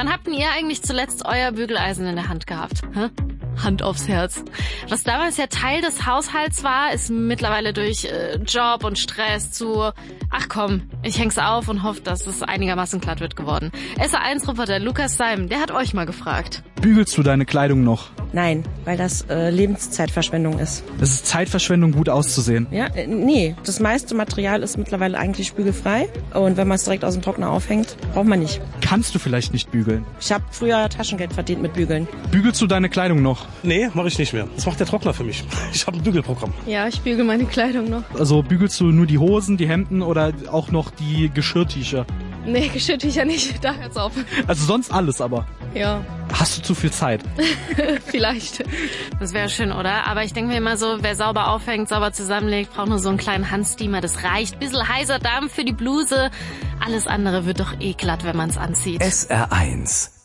Wann habt ihr eigentlich zuletzt euer Bügeleisen in der Hand gehabt? Hä? Hand aufs Herz. Was damals ja Teil des Haushalts war, ist mittlerweile durch Job und Stress zu, ach komm, ich häng's auf und hoffe, dass es einigermaßen glatt wird geworden. SA1-Reporter Lukas Seim, der hat euch mal gefragt. Bügelst du deine Kleidung noch? Nein, weil das Lebenszeitverschwendung ist. Es ist Zeitverschwendung, gut auszusehen. Ja, nee, das meiste Material ist mittlerweile eigentlich bügelfrei. Und wenn man es direkt aus dem Trockner aufhängt, braucht man nicht. Kannst du vielleicht nicht bügeln? Ich habe früher Taschengeld verdient mit Bügeln. Bügelst du deine Kleidung noch? Nee, mache ich nicht mehr. Das macht der Trockner für mich. Ich habe ein Bügelprogramm. Ja, ich bügel meine Kleidung noch. Also bügelst du nur die Hosen, die Hemden oder auch noch die Geschirrtücher? Nee, Geschirrtücher nicht, da hört's auf. Also sonst alles aber. Ja. Hast du zu viel Zeit? Vielleicht. Das wäre schön, oder? Aber ich denke mir immer so, wer sauber aufhängt, sauber zusammenlegt, braucht nur so einen kleinen Handsteamer. Das reicht. Bissl heißer Dampf für die Bluse. Alles andere wird doch glatt, wenn man's anzieht. SR1